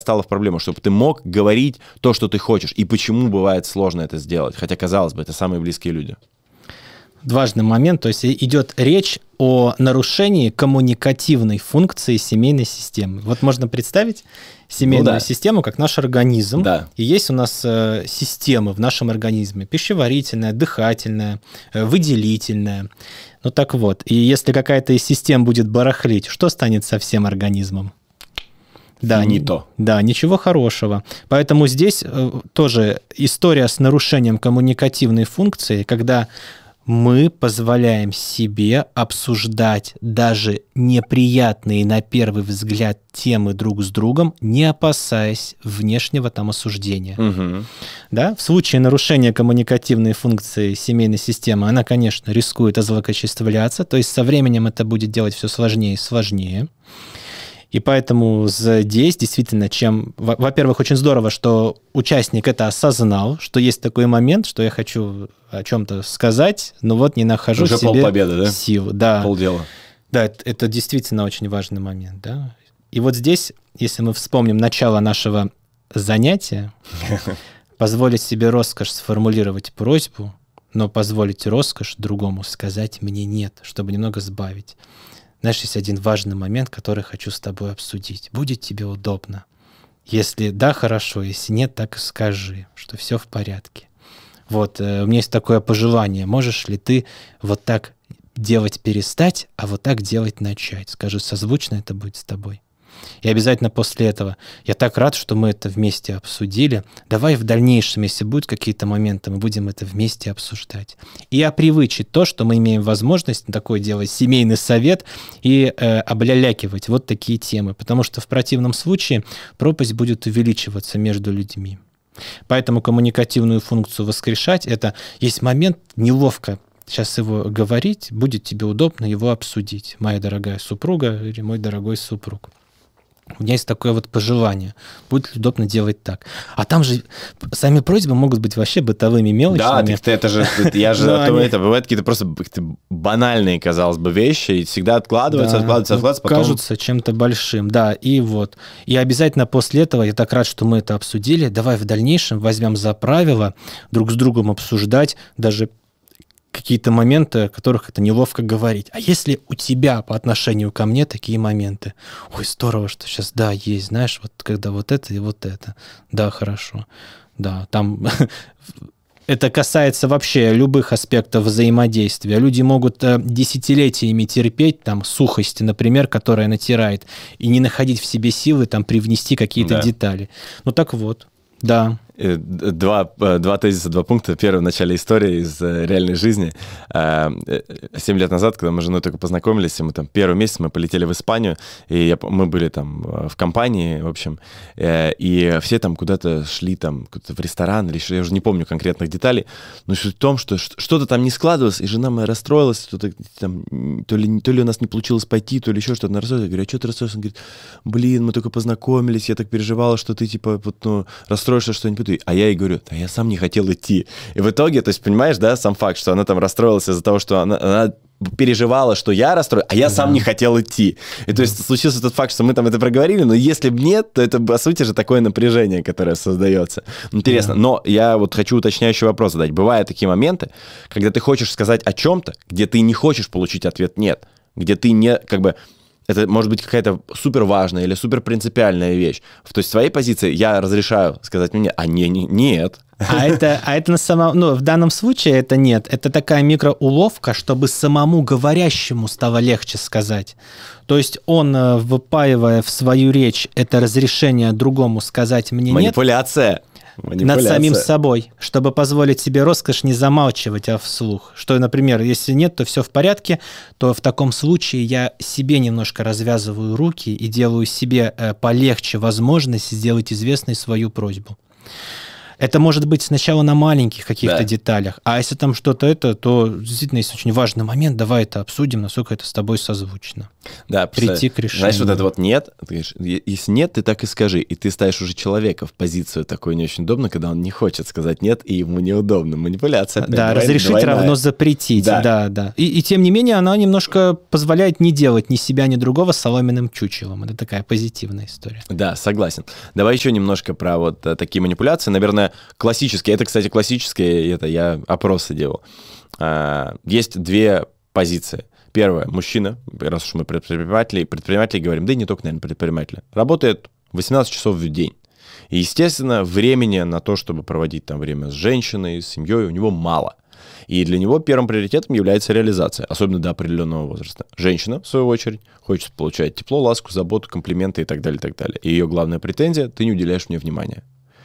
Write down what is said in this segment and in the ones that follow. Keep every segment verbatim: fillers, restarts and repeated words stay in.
стало в проблему, чтобы ты мог говорить то, что ты хочешь, и почему бывает сложно это сделать, хотя, казалось бы, это самые близкие люди. Важный момент, то есть идет речь о нарушении коммуникативной функции семейной системы. Вот можно представить семейную ну, да. систему как наш организм, да. и есть у нас э, системы в нашем организме: пищеварительная, дыхательная, э, выделительная. Ну так вот, и если какая-то из систем будет барахлить, что станет со всем организмом? Да, не не то. Да, ничего хорошего. Поэтому здесь э, тоже история с нарушением коммуникативной функции, когда мы позволяем себе обсуждать даже неприятные на первый взгляд темы друг с другом, не опасаясь внешнего там осуждения. Угу. Да? В случае нарушения коммуникативной функции семейной системы, она, конечно, рискует озлокочествляться, то есть со временем это будет делать все сложнее и сложнее. И поэтому здесь действительно, чем, во-первых, очень здорово, что участник это осознал, что есть такой момент, что я хочу о чем-то сказать, но вот не нахожу Уже в себе полпобеды, да? сил. Да. Полдела. Да, это, это действительно очень важный момент. Да? И вот здесь, если мы вспомним начало нашего занятия, позволить себе роскошь сформулировать просьбу, но позволить роскошь другому сказать «мне нет», чтобы немного сбавить. Знаешь, есть один важный момент, который хочу с тобой обсудить. Будет тебе удобно? Если да, хорошо, если нет, так и скажи, что все в порядке. Вот, э, у меня есть такое пожелание. Можешь ли ты вот так делать перестать, а вот так делать начать? Скажи, созвучно это будет с тобой? И обязательно после этого: я так рад, что мы это вместе обсудили. Давай в дальнейшем, если будут какие-то моменты, мы будем это вместе обсуждать. И опривычить то, что мы имеем возможность такое делать, семейный совет, и э, облялякивать вот такие темы. Потому что в противном случае пропасть будет увеличиваться между людьми. Поэтому коммуникативную функцию воскрешать — это есть момент неловко сейчас его говорить, будет тебе удобно его обсудить. Моя дорогая супруга или мой дорогой супруг. У меня есть такое вот пожелание. Будет ли удобно делать так? А там же сами просьбы могут быть вообще бытовыми мелочами. Да, это же, я же, это бывают какие-то просто банальные, казалось бы, вещи, и всегда откладываются, откладываются, откладываются, потом... кажутся чем-то большим, да, и вот. И обязательно после этого, я так рад, что мы это обсудили, давай в дальнейшем возьмем за правило друг с другом обсуждать даже какие-то моменты, о которых это неловко говорить. А если у тебя по отношению ко мне такие моменты? Ой, здорово, что сейчас, да, есть, знаешь, вот когда вот это и вот это. Да, хорошо. Да, там... Это касается вообще любых аспектов взаимодействия. Люди могут десятилетиями терпеть там сухость, например, которая натирает, и не находить в себе силы там привнести какие-то да. детали. Ну так вот, да. Два, два тезиса, два пункта. Первый в начале истории из реальной жизни. Семь лет назад, когда мы с женой только познакомились, мы там первый месяц мы полетели в Испанию, и я, мы были там в компании, в общем, и все там куда-то шли там куда-то в ресторан, или что, я уже не помню конкретных деталей, но суть в том, что что-то там не складывалось, и жена моя расстроилась, что-то там, то ли, то ли у нас не получилось пойти, то ли еще что-то, она расстроилась. Я говорю, а что ты расстроился? Он говорит, блин, мы только познакомились, я так переживала, что ты типа вот, ну, расстроишься, что-нибудь. А я ей говорю, да я сам не хотел идти. И в итоге, то есть, понимаешь, да, сам факт, что она там расстроилась из-за того, что она, она переживала, что я расстроен, а я да. сам не хотел идти. И то есть случился тот факт, что мы там это проговорили, но если бы нет, то это, по сути же, такое напряжение, которое создается. Интересно. Да. Но я вот хочу уточняющий вопрос задать. Бывают такие моменты, когда ты хочешь сказать о чем-то, где ты не хочешь получить ответ «нет», где ты не, как бы, это может быть какая-то супер важная или супер принципиальная вещь. То есть в своей позиции я разрешаю сказать мне, а не, не нет. А это, а это на самом, ну, в данном случае это нет. Это такая микроуловка, чтобы самому говорящему стало легче сказать. То есть он, выпаивая в свою речь это разрешение другому сказать мне Манипуляция. нет. Над самим собой, чтобы позволить себе роскошь не замалчивать, а вслух. Что, например, если нет, то все в порядке, то в таком случае я себе немножко развязываю руки и делаю себе полегче возможность сделать известной свою просьбу. Это может быть сначала на маленьких каких-то Да. деталях, а если там что-то это, то действительно есть очень важный момент, давай это обсудим, насколько это с тобой созвучно. Да, Прийти к решению. Знаешь, вот это вот нет, ты говоришь, е- если нет, ты так и скажи. И ты ставишь уже человека в позицию такую не очень удобно, когда он не хочет сказать нет, и ему неудобно. Манипуляция. опять, Да, двойная- разрешить двойная. равно запретить. Да. Да, да. И, и тем не менее, она немножко позволяет не делать ни себя, ни другого соломенным чучелом. Это такая позитивная история. Да, согласен. Давай еще немножко про вот э, такие манипуляции. Наверное, классические. Это, кстати, классические, это я опросы делал. А, есть две позиции. Первое, мужчина, раз уж мы предприниматели, предприниматели говорим, да и не только, наверное, предприниматели, работает восемнадцать часов в день. И, естественно, времени на то, чтобы проводить там время с женщиной, с семьей, у него мало. И для него первым приоритетом является реализация, особенно до определенного возраста. Женщина, в свою очередь, хочет получать тепло, ласку, заботу, комплименты и так далее, и так далее. И ее главная претензия – ты не уделяешь мне внимания.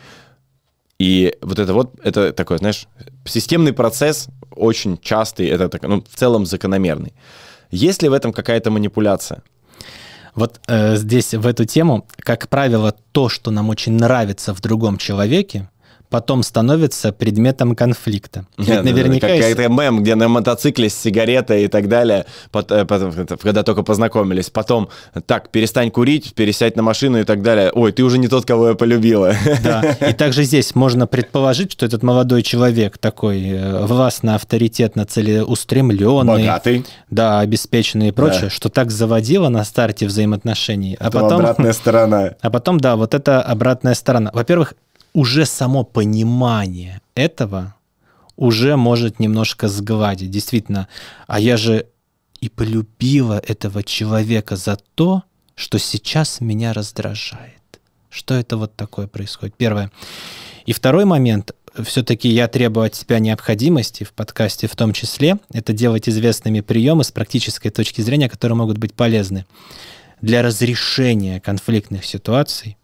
И вот это вот, это такой, знаешь, системный процесс, очень частый, это так, ну, в целом закономерный. Есть ли в этом какая-то манипуляция? Вот э, здесь, в эту тему, как правило, то, что нам очень нравится в другом человеке, потом становится предметом конфликта. Ведь Нет, наверняка как, есть- как мем, где на мотоцикле с сигаретой и так далее, пот- э, потом, когда только познакомились, потом, так, перестань курить, пересядь на машину и так далее. Ой, ты уже не тот, кого я полюбила. Да. И также здесь можно предположить, что этот молодой человек такой э, властно, авторитетно, целеустремленный, Богатый. да, обеспеченный и прочее, Да. что так заводило на старте взаимоотношений. А Потом потом, обратная сторона. а потом, да, вот это обратная сторона. Во-первых, уже само понимание этого уже может немножко сгладить. Действительно, а я же и полюбила этого человека за то, что сейчас меня раздражает. Что это вот такое происходит? Первое. И второй момент. Все-таки я требую от себя необходимости в подкасте в том числе. Это делать известными приемы с практической точки зрения, которые могут быть полезны для разрешения конфликтных ситуаций.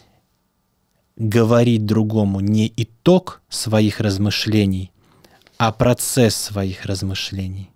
Говорить другому не итог своих размышлений, а процесс своих размышлений.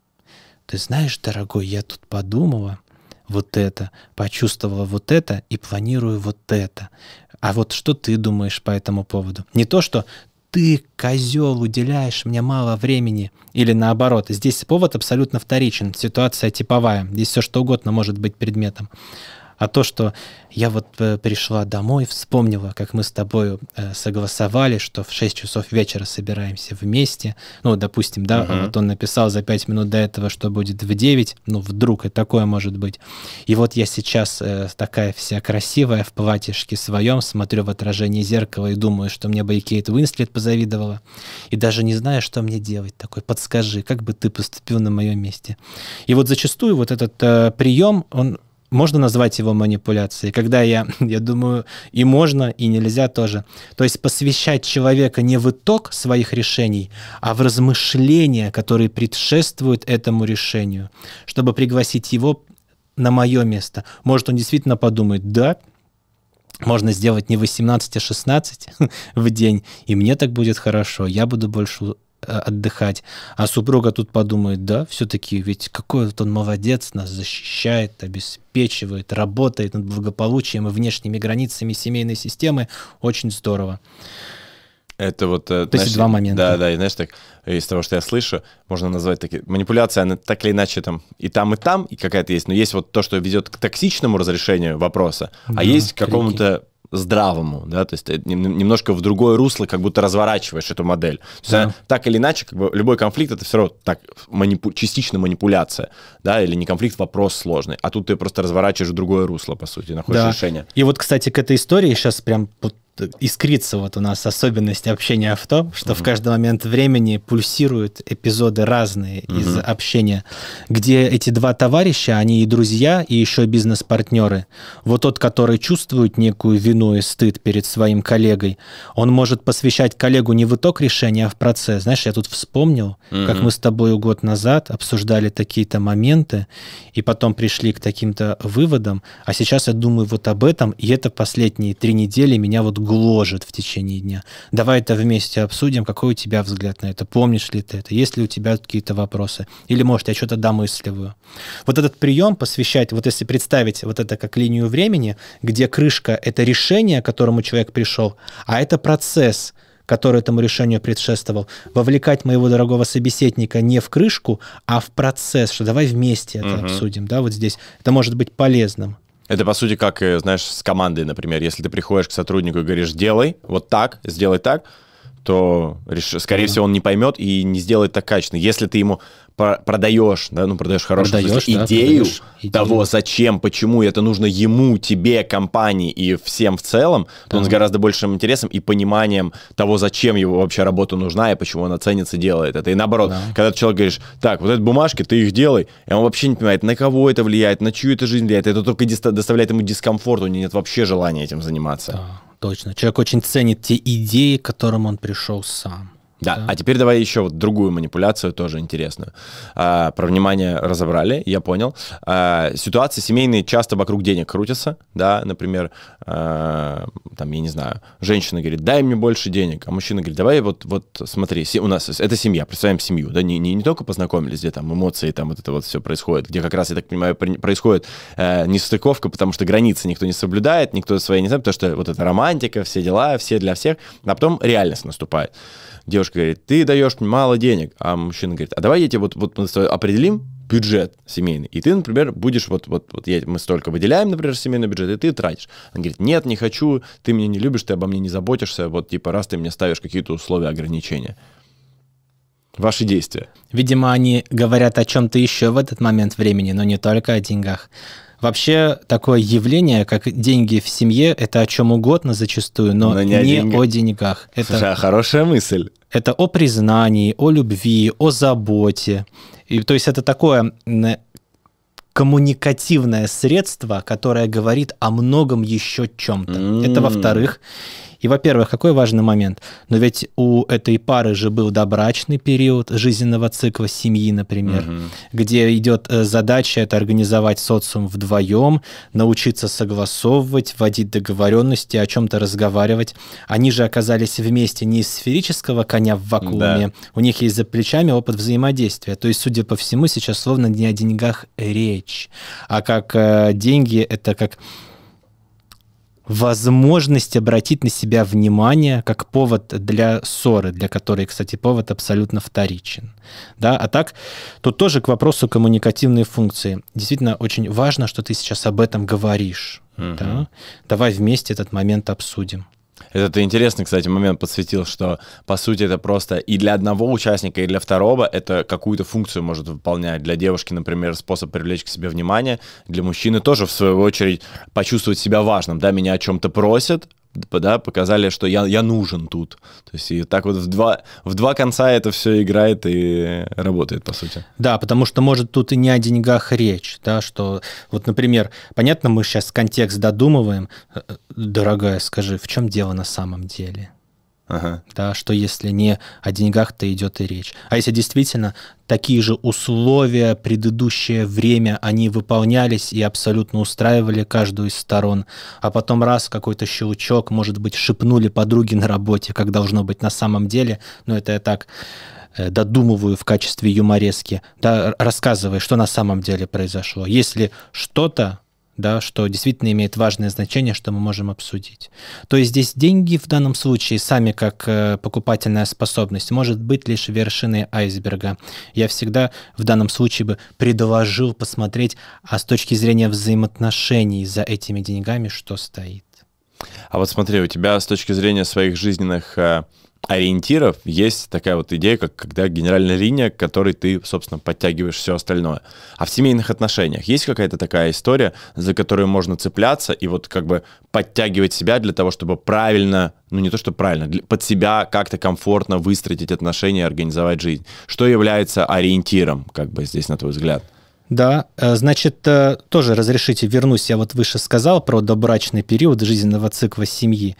Ты знаешь, дорогой, я тут подумала вот это, почувствовала вот это и планирую вот это. А вот что ты думаешь по этому поводу? Не то, что ты, козел, уделяешь мне мало времени, или наоборот. Здесь повод абсолютно вторичен, ситуация типовая. Здесь все что угодно может быть предметом. А то, что я вот э, пришла домой, вспомнила, как мы с тобой э, согласовали, что в шесть часов вечера собираемся вместе. Ну, допустим, да, Uh-huh. вот он написал за пять минут до этого, что будет в девять. Ну, вдруг и такое может быть. И вот я сейчас э, такая вся красивая в платьишке своем, смотрю в отражение зеркала и думаю, что мне бы и Кейт Уинслет позавидовала. И даже не знаю, что мне делать. Такой, подскажи, как бы ты поступил на моем месте? И вот зачастую вот этот э, прием, он можно назвать его манипуляцией, когда я, я думаю, и можно, и нельзя тоже. То есть посвящать человека не в итог своих решений, а в размышления, которые предшествуют этому решению, чтобы пригласить его на мое место. Может, он действительно подумает, да, можно сделать не восемнадцать, а шестнадцать в день, и мне так будет хорошо, я буду больше отдыхать. А супруга тут подумает, да, все-таки ведь какой вот он молодец, нас защищает, обеспечивает, работает над благополучием и внешними границами семейной системы. Очень здорово. Это вот... То есть два момента. Да, да, и знаешь, так, из того, что я слышу, можно назвать такие... Манипуляция, она так или иначе там и там, и там, и какая-то есть, но есть вот то, что ведет к токсичному разрешению вопроса, Да, а есть к крики. какому-то здравому, да, то есть ты немножко в другое русло как будто разворачиваешь эту модель. То есть Да. она, так или иначе, как бы любой конфликт — это все равно так, манипу- частично манипуляция, да, или не конфликт, вопрос сложный, а тут ты просто разворачиваешь в другое русло, по сути, находишь Да. решение. И вот, кстати, к этой истории сейчас прям вот искрится вот у нас особенность общения в том, что mm-hmm. в каждый момент времени пульсируют эпизоды разные mm-hmm. из общения, где эти два товарища, они и друзья, и еще бизнес-партнеры. Вот тот, который чувствует некую вину и стыд перед своим коллегой, он может посвящать коллегу не в итог решения, а в процесс. Знаешь, я тут вспомнил, mm-hmm. как мы с тобой год назад обсуждали такие-то моменты, и потом пришли к таким-то выводам, а сейчас я думаю вот об этом, и это последние три недели меня вот гложет в течение дня. Давай это вместе обсудим, какой у тебя взгляд на это, помнишь ли ты это, есть ли у тебя какие-то вопросы, или, может, я что-то домысливаю. Вот этот прием посвящать, вот если представить вот это как линию времени, где крышка — это решение, к которому человек пришел, а это процесс, который этому решению предшествовал, вовлекать моего дорогого собеседника не в крышку, а в процесс, что давай вместе это угу. обсудим, да, вот здесь. Это может быть полезным. Это, по сути, как, знаешь, с командой, например. Если ты приходишь к сотруднику и говоришь, делай вот так, сделай так, то, скорее да. всего, он не поймет и не сделает так качественно. Если ты ему продаешь, да, ну, продаешь хорошую продаешь, да, идею продаешь того, идею. Зачем, почему это нужно ему, тебе, компании и всем в целом, да. то он с гораздо большим интересом и пониманием того, зачем его вообще работа нужна и почему она ценится, делает это. И наоборот, да. когда ты человек говоришь, так, вот эти бумажки, ты их делай, и он вообще не понимает, на кого это влияет, на чью это жизнь влияет, это только доставляет ему дискомфорт, у него нет вообще желания этим заниматься. Да. Точно. Человек очень ценит те идеи, к которым он пришел сам. Да, да. А теперь давай еще вот другую манипуляцию, тоже интересную. А, про внимание разобрали, я понял. А, ситуации семейные часто вокруг денег крутятся, да, например, а, там, я не знаю, женщина говорит, дай мне больше денег, а мужчина говорит, давай вот, вот смотри, у нас это семья, представим семью, да, не, не, не только познакомились, где там эмоции, там вот это вот все происходит, где как раз, я так понимаю, происходит э, несостыковка, потому что границы никто не соблюдает, никто свои не знает, потому что вот эта романтика, все дела, все для всех, а потом реальность наступает. Девушка говорит, ты даешь мне мало денег, а мужчина говорит, а давай я тебе вот, вот мы определим бюджет семейный, и ты, например, будешь, вот, вот, вот я, мы столько выделяем, например, семейный бюджет, и ты тратишь. Он говорит, нет, не хочу, ты меня не любишь, ты обо мне не заботишься, вот типа раз ты мне ставишь какие-то условия ограничения. Ваши действия. Видимо, они говорят о чем-то еще в этот момент времени, но не только о деньгах. Вообще, такое явление, как деньги в семье, это о чем угодно зачастую, но, но не, не о, о деньгах. Это, Слушай, хорошая мысль. Это о признании, о любви, о заботе. И, то есть это такое коммуникативное средство, которое говорит о многом еще чем-то. Mm. Это во-вторых. И, во-первых, какой важный момент? Но ведь у этой пары же был добрачный период жизненного цикла семьи, например, угу. где идет задача это организовать социум вдвоем, научиться согласовывать, вводить договоренности, о чем-то разговаривать. Они же оказались вместе не из сферического коня в вакууме, да. у них есть за плечами опыт взаимодействия. То есть, судя по всему, сейчас словно не о деньгах речь, а как э, деньги — это как возможность обратить на себя внимание как повод для ссоры, для которой, кстати, повод абсолютно вторичен. Да? А так, тут тоже к вопросу коммуникативной функции. Действительно, очень важно, что ты сейчас об этом говоришь. Угу. Да? Давай вместе этот момент обсудим. Это ты интересный, кстати, момент подсветил, что, по сути, это просто и для одного участника, и для второго это какую-то функцию может выполнять. Для девушки, например, способ привлечь к себе внимание, для мужчины тоже, в свою очередь, почувствовать себя важным. Да, меня о чем-то просят, да, показали, что я, я нужен тут. То есть и так вот в два, в два конца это все играет и работает, по сути. Да, потому что, может, тут и не о деньгах речь, да, что вот, например, понятно, мы сейчас контекст додумываем. Дорогая, скажи, в чем дело на самом деле? Ага. Да, что если не о деньгах-то идет и речь. А если действительно такие же условия, предыдущее время, они выполнялись и абсолютно устраивали каждую из сторон, а потом раз какой-то щелчок, может быть, шепнули подруги на работе, как должно быть на самом деле, но это я так додумываю в качестве юморески, да, рассказывай, что на самом деле произошло. Если что-то, да, что действительно имеет важное значение, что мы можем обсудить. То есть здесь деньги в данном случае, сами как э, покупательная способность, может быть лишь вершиной айсберга. Я всегда в данном случае бы предложил посмотреть, а с точки зрения взаимоотношений за этими деньгами, что стоит. А вот смотри, у тебя с точки зрения своих жизненных э, ориентиров есть такая вот идея, как когда генеральная линия, к которой ты, собственно, подтягиваешь все остальное. А в семейных отношениях есть какая-то такая история, за которую можно цепляться и вот как бы подтягивать себя для того, чтобы правильно, ну не то, что правильно, для, под себя как-то комфортно выстроить эти отношения и организовать жизнь? Что является ориентиром, как бы здесь, на твой взгляд? Да, значит, тоже разрешите вернусь, я вот выше сказал про добрачный период жизненного цикла семьи.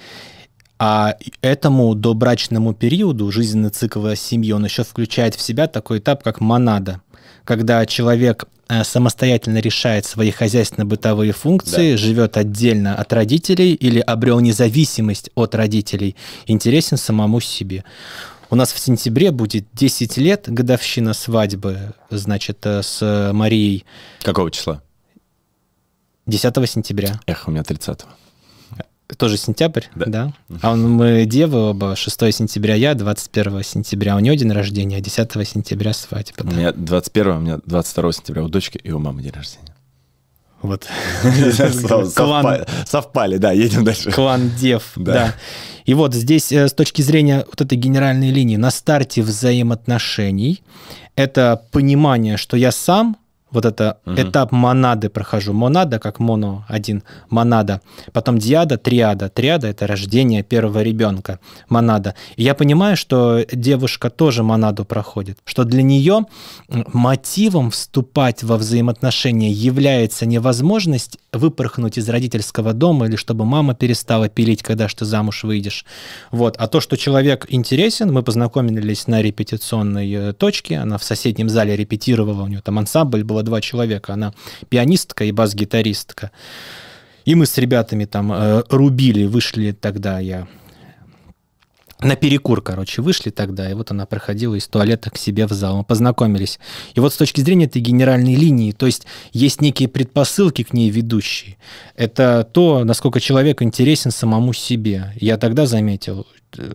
А этому добрачному периоду жизненный цикл семьи, он еще включает в себя такой этап, как монада. когда человек самостоятельно решает свои хозяйственно-бытовые функции, да. живет отдельно от родителей или обрел независимость от родителей, интересен самому себе. У нас в сентябре будет десять лет годовщина свадьбы, значит, с Марией. Какого числа? десятого сентября. Эх, у меня тридцатого. Тоже сентябрь, да? да? Uh-huh. А он, мы девы оба, шестого сентября я, двадцать первого сентября у нее день рождения, а десятого сентября свадьба. У меня двадцать первого, у меня двадцать второго сентября у дочки и у мамы день рождения. Вот. Совпали, да, едем дальше. Клан дев, да. И вот здесь с точки зрения вот этой генеральной линии на старте взаимоотношений это понимание, что я сам вот это угу. этап монады прохожу. Монада как моно, один, монада. Потом диада, триада. Триада – это рождение первого ребенка. Монада. И я понимаю, что девушка тоже монаду проходит. Что для нее мотивом вступать во взаимоотношения является не возможность выпорхнуть из родительского дома или чтобы мама перестала пилить, когда что замуж выйдешь. Вот. А то, что человек интересен, мы познакомились на репетиционной точке, она в соседнем зале репетировала, у нее там ансамбль было два человека, она пианистка и бас-гитаристка. И мы с ребятами там э, рубили, вышли тогда, я на перекур, короче, вышли тогда, и вот она проходила из туалета к себе в зал, мы познакомились. И вот с точки зрения этой генеральной линии, то есть есть некие предпосылки к ней ведущие. Это то, насколько человек интересен самому себе. Я тогда заметил,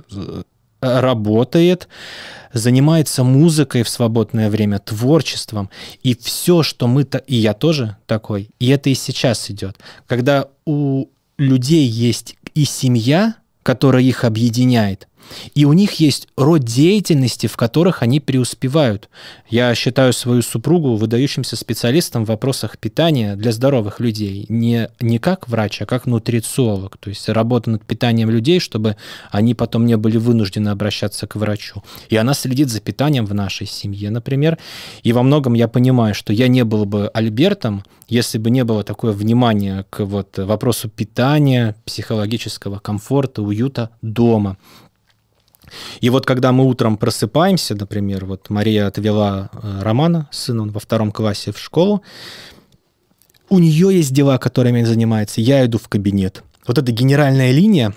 работает, занимается музыкой в свободное время, творчеством, и все, что мы... И я тоже такой, и это и сейчас идет. Когда у людей есть и семья, которая их объединяет, и у них есть род деятельности, в которых они преуспевают. Я считаю свою супругу выдающимся специалистом в вопросах питания для здоровых людей. Не, не как врач, а как нутрициолог. То есть работа над питанием людей, чтобы они потом не были вынуждены обращаться к врачу. И она следит за питанием в нашей семье, например. И во многом я понимаю, что я не был бы Альбертом, если бы не было такое внимание к вот вопросу питания, психологического комфорта, уюта дома. И вот когда мы утром просыпаемся, например, вот Мария отвела Романа, сына, он во втором классе в школу, у нее есть дела, которыми она занимается, я иду в кабинет. Вот эта генеральная линия,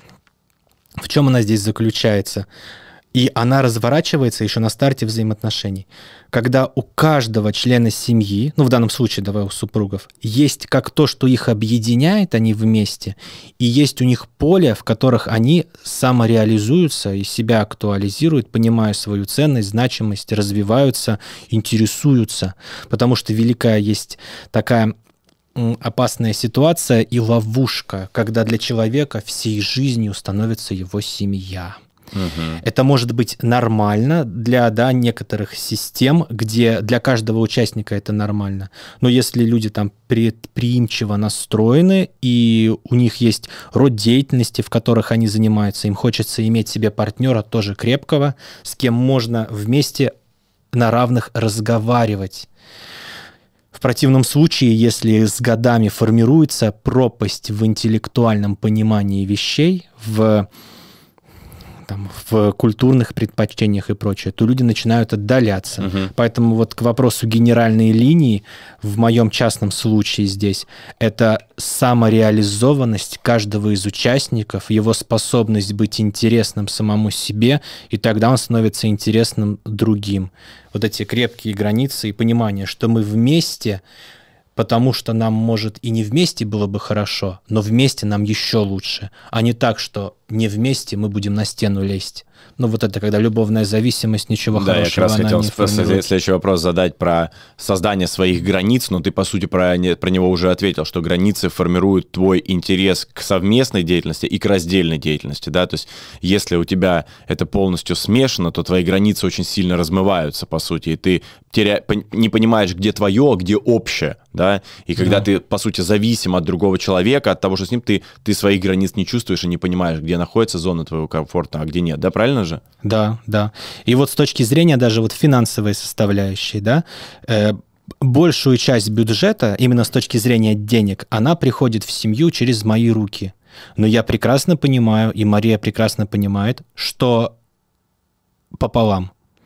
в чем она здесь заключается? И она разворачивается еще на старте взаимоотношений. Когда у каждого члена семьи, ну в данном случае давай у супругов, есть как то, что их объединяет, они вместе, и есть у них поле, в которых они самореализуются и себя актуализируют, понимая свою ценность, значимость, развиваются, интересуются. Потому что великая есть такая опасная ситуация и ловушка, когда для человека всей жизнью становится его семья. Угу. Это может быть нормально для да, некоторых систем, где для каждого участника это нормально. Но если люди там предприимчиво настроены, и у них есть род деятельности, в которых они занимаются, им хочется иметь себе партнера тоже крепкого, с кем можно вместе на равных разговаривать. В противном случае, если с годами формируется пропасть в интеллектуальном понимании вещей, в Там, в культурных предпочтениях и прочее, то люди начинают отдаляться. Угу. Поэтому вот к вопросу генеральной линии, в моем частном случае здесь, это самореализованность каждого из участников, его способность быть интересным самому себе, и тогда он становится интересным другим. Вот эти крепкие границы и понимание, что мы вместе, потому что нам, может, и не вместе было бы хорошо, но вместе нам еще лучше, а не так, что не вместе мы будем на стену лезть. Ну, вот это когда любовная зависимость, ничего да, хорошего она не формирует. Да, я как раз хотел следующий вопрос задать про создание своих границ, но ты, по сути, про, не, про него уже ответил, что границы формируют твой интерес к совместной деятельности и к раздельной деятельности, да, то есть если у тебя это полностью смешано, то твои границы очень сильно размываются, по сути, и ты теря... не понимаешь, где твое, а где общее, да, и когда да. ты, по сути, зависим от другого человека, от того, что с ним ты, ты своих границ не чувствуешь и не понимаешь, где находится зона твоего комфорта, а где нет, да, правильно же? Да, да. И вот с точки зрения даже вот финансовой составляющей, да, э, большую часть бюджета, именно с точки зрения денег, она приходит в семью через мои руки. Но я прекрасно понимаю, и Мария прекрасно понимает, что пополам.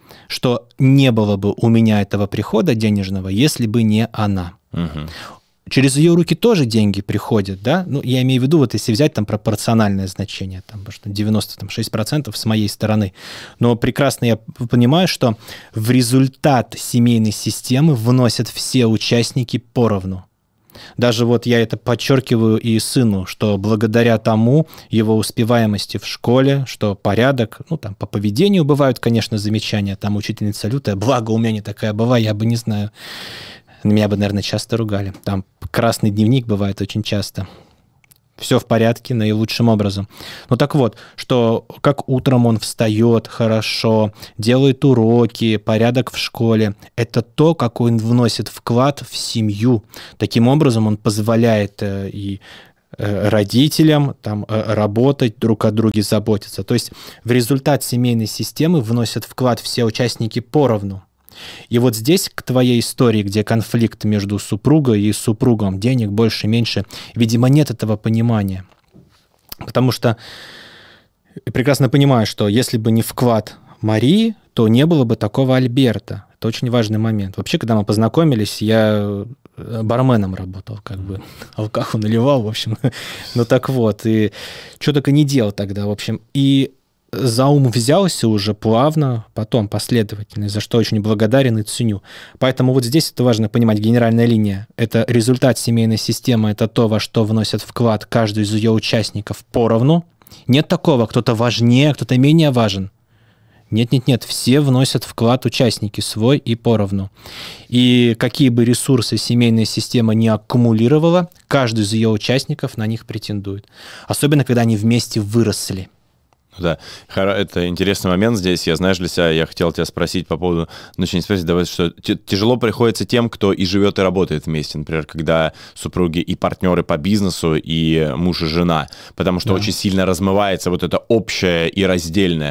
что не было бы у меня этого прихода денежного, если бы не она. Угу. Через ее руки тоже деньги приходят, да? Ну, я имею в виду, вот если взять там пропорциональное значение, там, потому что девяносто шесть процентов с моей стороны. Но прекрасно я понимаю, что в результат семейной системы вносят все участники поровну. Даже вот я это подчеркиваю и сыну, что благодаря тому его успеваемости в школе, что порядок, ну, там, по поведению бывают, конечно, замечания, там, учительница лютая, благо у меня не такая была, я бы не знаю, меня бы, наверное, часто ругали. Там красный дневник бывает очень часто. Все в порядке, наилучшим образом. Ну так вот, что как утром он встает хорошо, делает уроки, порядок в школе, это то, какой он вносит вклад в семью. Таким образом он позволяет и родителям там, работать, друг о друге заботиться. То есть в результат семейной системы вносят вклад все участники поровну. И вот здесь к твоей истории, где конфликт между супругой и супругом, денег больше, меньше, видимо, нет этого понимания. Потому что прекрасно понимаю, что если бы не вклад Марии, то не было бы такого Альберта. Это очень важный момент. Вообще, когда мы познакомились, я барменом работал, как бы алкаху наливал, в общем. Ну так вот, и что только не делал тогда, в общем. И за ум взялся уже плавно, потом последовательно, за что очень благодарен и ценю. Поэтому вот здесь это важно понимать, генеральная линия. Это результат семейной системы, это то, во что вносят вклад каждый из ее участников поровну. Нет такого, кто-то важнее, кто-то менее важен. Нет-нет-нет, все вносят вклад участники свой и поровну. И какие бы ресурсы семейная система не аккумулировала, каждый из ее участников на них претендует. Особенно, когда они вместе выросли. Да, это интересный момент здесь. Я, знаешь, для себя, я хотел тебя спросить по поводу, ну, не спросить, давай, что тяжело приходится тем, кто и живет, и работает вместе. Например, когда супруги и партнеры по бизнесу, и муж и жена. Потому что да. очень сильно размывается вот это общее и раздельное.